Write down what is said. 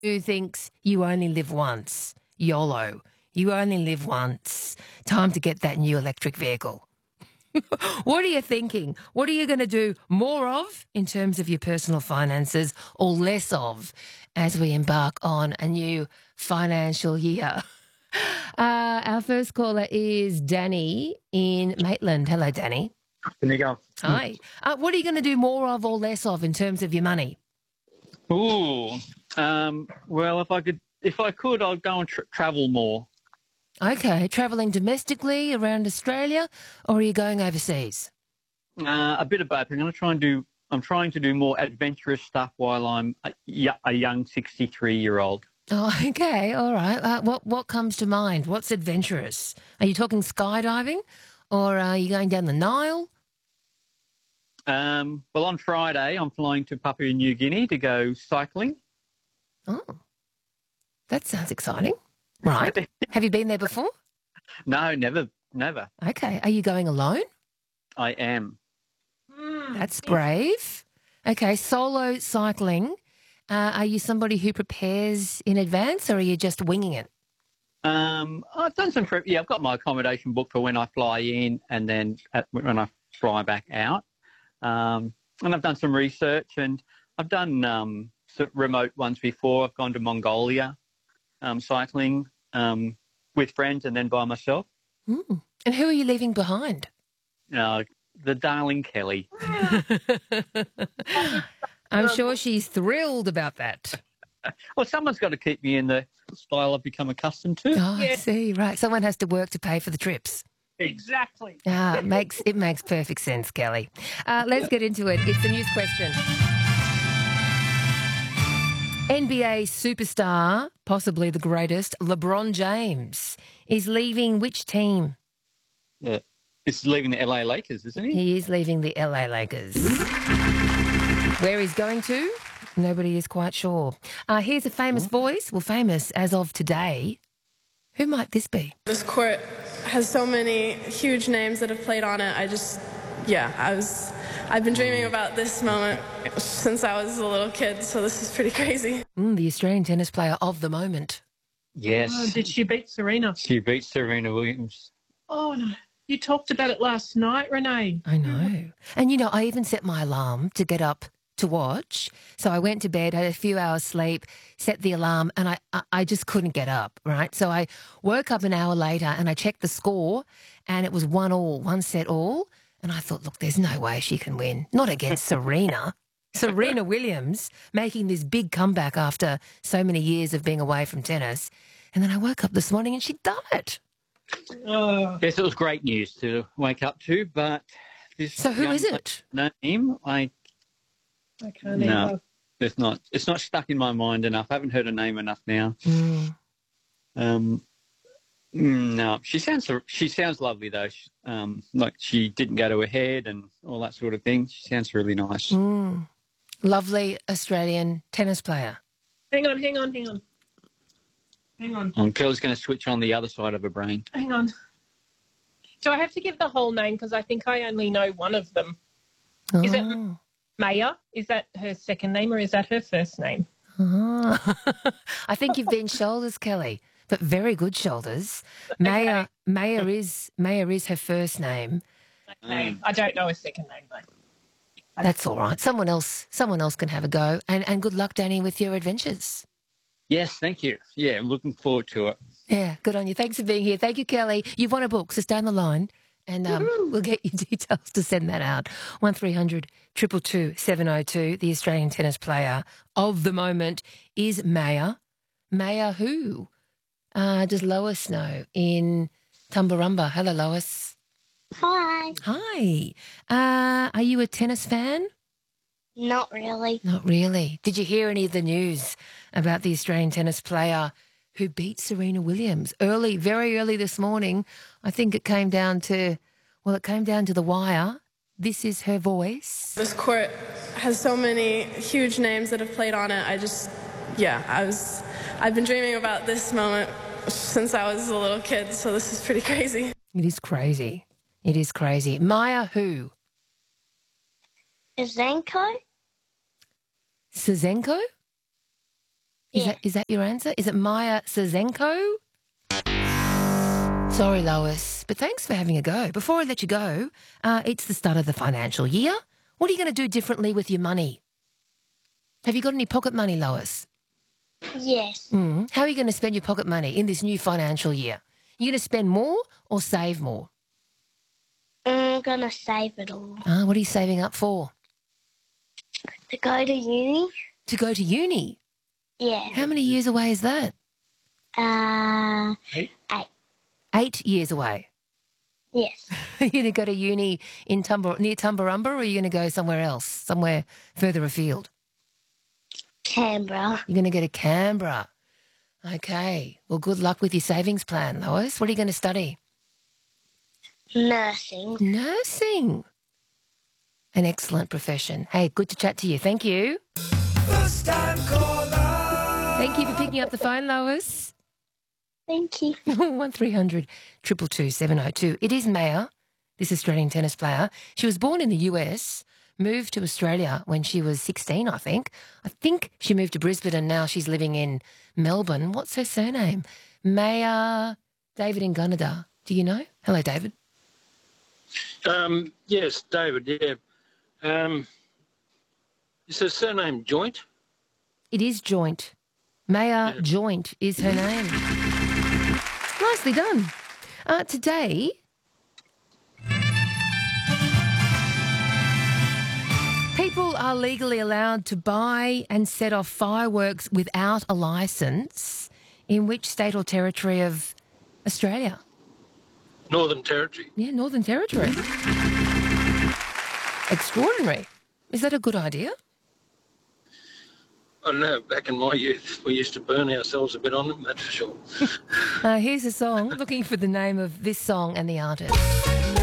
who thinks you only live once. YOLO. You only live once. Time to get that new electric vehicle. What are you thinking? What are you going to do more of in terms of your personal finances or less of as we embark on a new financial year? Our first caller is Danny in Maitland. Hello, Danny. There you go. Hi. What are you going to do more of or less of in terms of your money? Ooh. Well, if I could, I'd go and travel more. Okay, travelling domestically around Australia, or are you going overseas? A bit of both. I'm trying to do more adventurous stuff while I'm a young 63-year-old. Oh, okay, all right. What comes to mind? What's adventurous? Are you talking skydiving, or are you going down the Nile? Well, on Friday, I'm flying to Papua New Guinea to go cycling. Oh, that sounds exciting. Right. Have you been there before? No, never. Okay. Are you going alone? I am. That's brave. Okay, solo cycling. Are you somebody who prepares in advance, or are you just winging it? I've done some prep. Yeah, I've got my accommodation booked for when I fly in and then when I fly back out. And I've done some research, and I've done remote ones before. I've gone to Mongolia cycling with friends and then by myself. And who are you leaving behind? The darling Kelly. I'm sure she's thrilled about that. Well, someone's got to keep me in the style I've become accustomed to. Oh, I see. Right. Someone has to work to pay for the trips. Exactly. It makes perfect sense, Kelly. Let's get into it. It's the news question. NBA superstar, possibly the greatest, LeBron James, is leaving which team? Yeah. He's leaving the LA Lakers, isn't he? He is leaving the LA Lakers. Where he's going to, nobody is quite sure. Here's a famous voice, well, famous as of today. Who might this be? This court has so many huge names that have played on it. I've been dreaming about this moment since I was a little kid, so this is pretty crazy. The Australian tennis player of the moment. Yes. Oh, did she beat Serena? She beat Serena Williams. Oh, no. You talked about it last night, Renee. I know. And, I even set my alarm to get up to watch. So I went to bed, had a few hours sleep, set the alarm, and I just couldn't get up, right? So I woke up an hour later and I checked the score, and it was 1 set all. And I thought, look, there's no way she can win. Not against Serena. Serena Williams making this big comeback after so many years of being away from tennis. And then I woke up this morning and she'd done it. Yes, it was great news to wake up to, but this. So who is it? Name, I can't either. It's not. It's not stuck in my mind enough. I haven't heard her name enough now. No, she sounds lovely though. Like she didn't go to her head and all that sort of thing. She sounds really nice. Lovely Australian tennis player. Hang on. Kelly's going to switch on the other side of her brain. Hang on. Do I have to give the whole name? Because I think I only know one of them. Oh. Is it Maya? Is that her second name or is that her first name? Oh. I think you've been shoulders, Kelly, but very good shoulders. Okay. Maya is her first name. Okay. I don't know her second name though. That's all right. Someone else can have a go. And good luck, Danny, with your adventures. Yes, thank you. Yeah, I'm looking forward to it. Yeah, good on you. Thanks for being here. Thank you, Kelly. You've won a book, so stay on the line and we'll get you details to send that out. 1300 222 702. The Australian tennis player of the moment is Maya. Maya who? Does Lois know in Tumbarumba? Hello, Lois. Hi. Hi. Are you a tennis fan? Not really. Not really. Did you hear any of the news about the Australian tennis player who beat Serena Williams very early this morning? I think it came down to the wire. This is her voice. This court has so many huge names that have played on it. I've been dreaming about this moment since I was a little kid, so this is pretty crazy. It is crazy. It is crazy. Maya who? Zenko? Sazenko? Yeah. Is that your answer? Is it Maya Sazenko? Sorry, Lois, but thanks for having a go. Before I let you go, it's the start of the financial year. What are you going to do differently with your money? Have you got any pocket money, Lois? Yes. How are you going to spend your pocket money in this new financial year? You going to spend more or save more? I'm gonna save it all. What are you saving up for? To go to uni? To go to uni? Yeah. How many years away is that? 8. 8 years away. Yes. Are you going to go to uni in near Tumbarumba, or are you going to go somewhere else, somewhere further afield? Canberra. You're going to go to Canberra. Okay. Well, good luck with your savings plan, Lois. What are you going to study? Nursing. Nursing. An excellent profession. Hey, good to chat to you. Thank you. First time caller. Thank you for picking up the phone, Lois. Thank you. 1300 222 702. It is Maya, this Australian tennis player. She was born in the US, moved to Australia when she was 16, I think. I think she moved to Brisbane and now she's living in Melbourne. What's her surname? Maya David Ngunada. Do you know? Hello, David. Yes, David, yeah. Is her surname Joint? It is Joint. Maya Joint is her name. Nicely done. Today, people are legally allowed to buy and set off fireworks without a licence in which state or territory of Australia? Northern Territory. Yeah, Northern Territory. Extraordinary. Is that a good idea? I don't know, back in my youth, we used to burn ourselves a bit on them, that's for sure. Here's a song. Looking for the name of this song and the artist.